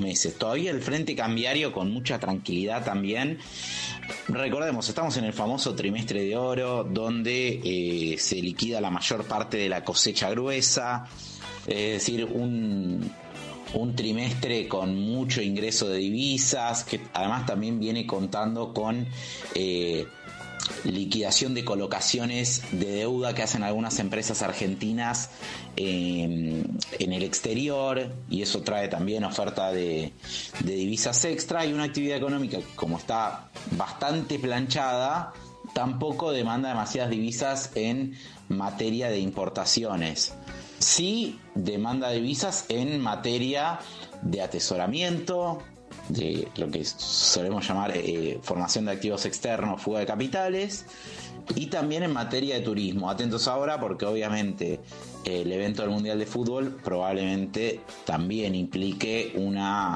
meses. Todavía el frente cambiario con mucha tranquilidad también. Recordemos, estamos en el famoso trimestre de oro, donde se liquida la mayor parte de la cosecha gruesa, es decir, un trimestre con mucho ingreso de divisas, que además también viene contando con liquidación de colocaciones de deuda que hacen algunas empresas argentinas en el exterior, y eso trae también oferta de divisas extra, y una actividad económica que, como está bastante planchada, tampoco demanda demasiadas divisas en materia de importaciones. Sí demanda divisas en materia de atesoramiento, de lo que solemos llamar formación de activos externos, fuga de capitales, y también en materia de turismo. Atentos ahora, porque obviamente el evento del Mundial de Fútbol probablemente también implique un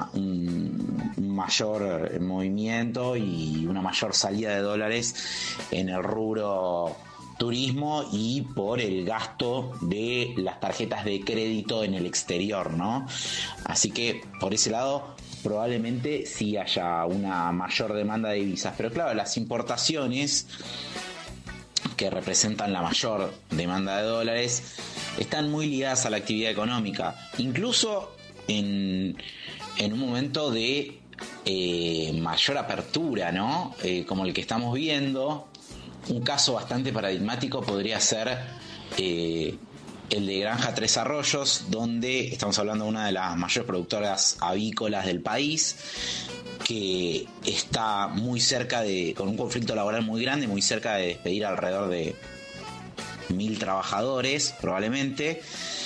mayor movimiento y una mayor salida de dólares en el rubro turismo y por el gasto de las tarjetas de crédito en el exterior, ¿no? Así que por ese lado probablemente sí haya una mayor demanda de divisas, pero claro, las importaciones, que representan la mayor demanda de dólares, están muy ligadas a la actividad económica, incluso en un momento de mayor apertura, ¿no? Como el que estamos viendo. Un caso bastante paradigmático podría ser el de Granja Tres Arroyos, donde estamos hablando de una de las mayores productoras avícolas del país, que está muy cerca con un conflicto laboral muy grande, muy cerca de despedir alrededor de 1.000 trabajadores probablemente.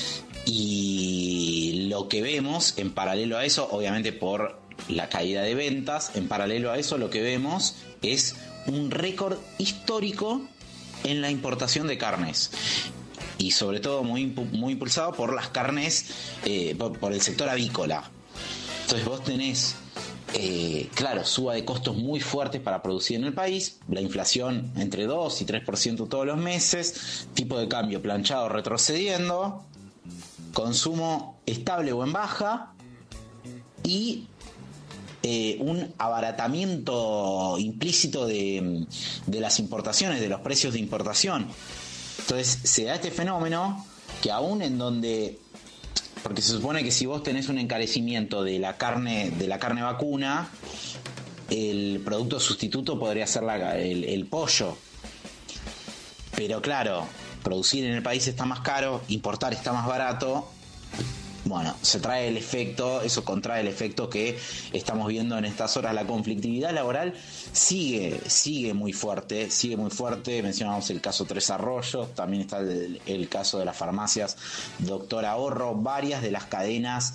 Y lo que vemos en paralelo a eso, obviamente por la caída de ventas, en paralelo a eso lo que vemos es un récord histórico en la importación de carnes, y sobre todo muy impulsado por las carnes, por el sector avícola. Entonces vos tenés claro, suba de costos muy fuertes para producir en el país, la inflación entre 2 y 3% todos los meses, tipo de cambio planchado retrocediendo, consumo estable o en baja, y un abaratamiento implícito de las importaciones, de los precios de importación. Entonces se da este fenómeno que, aún en donde, porque se supone que si vos tenés un encarecimiento de la carne vacuna, el producto sustituto podría ser el pollo, pero claro, producir en el país está más caro, importar está más barato. Bueno, eso contrae el efecto que estamos viendo en estas horas. La conflictividad laboral sigue muy fuerte. Mencionamos el caso Tres Arroyos, también está el caso de las farmacias Doctor Ahorro, varias de las cadenas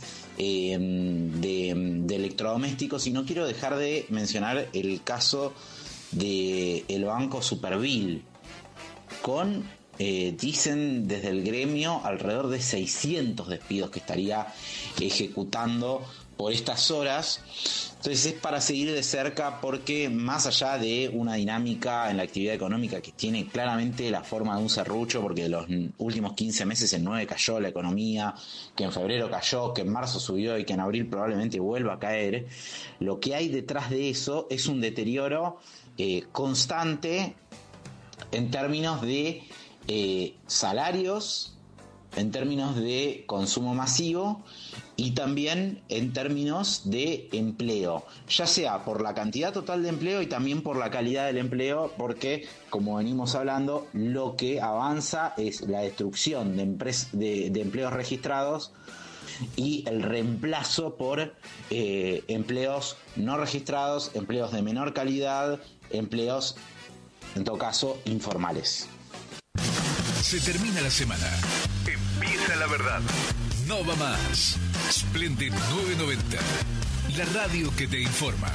de electrodomésticos, y no quiero dejar de mencionar el caso del Banco Superville, con dicen desde el gremio alrededor de 600 despidos que estaría ejecutando por estas horas. Entonces es para seguir de cerca, porque más allá de una dinámica en la actividad económica que tiene claramente la forma de un serrucho, porque de los últimos 15 meses en 9 cayó la economía, que en febrero cayó, que en marzo subió y que en abril probablemente vuelva a caer, lo que hay detrás de eso es un deterioro constante en términos de salarios, en términos de consumo masivo, y también en términos de empleo, ya sea por la cantidad total de empleo y también por la calidad del empleo, porque, como venimos hablando, lo que avanza es la destrucción de empleos registrados y el reemplazo por empleos no registrados, empleos de menor calidad, empleos, en todo caso, informales. Se termina la semana. Empieza la verdad. No va más. Splendid 990. La radio que te informa.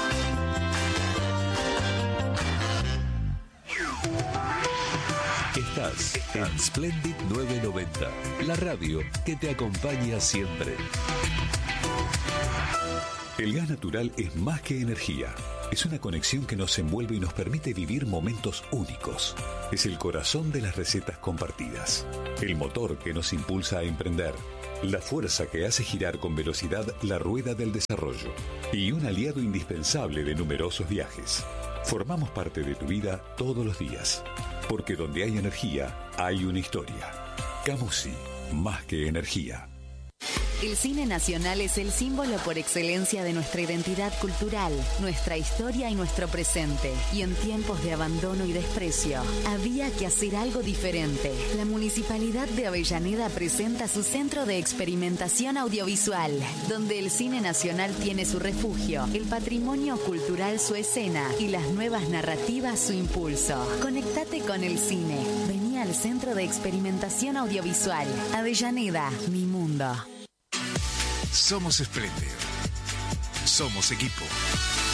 Estás en Splendid 990. La radio que te acompaña siempre. El gas natural es más que energía. Es una conexión que nos envuelve y nos permite vivir momentos únicos. Es el corazón de las recetas compartidas. El motor que nos impulsa a emprender. La fuerza que hace girar con velocidad la rueda del desarrollo. Y un aliado indispensable de numerosos viajes. Formamos parte de tu vida todos los días. Porque donde hay energía, hay una historia. Camusi, más que energía. El cine nacional es el símbolo por excelencia de nuestra identidad cultural, nuestra historia y nuestro presente. Y en tiempos de abandono y desprecio, había que hacer algo diferente. La Municipalidad de Avellaneda presenta su Centro de Experimentación Audiovisual, donde el cine nacional tiene su refugio, el patrimonio cultural su escena y las nuevas narrativas su impulso. Conectate con el cine. Vení al Centro de Experimentación Audiovisual. Avellaneda, mi mundo. Somos espléndido. Somos equipo.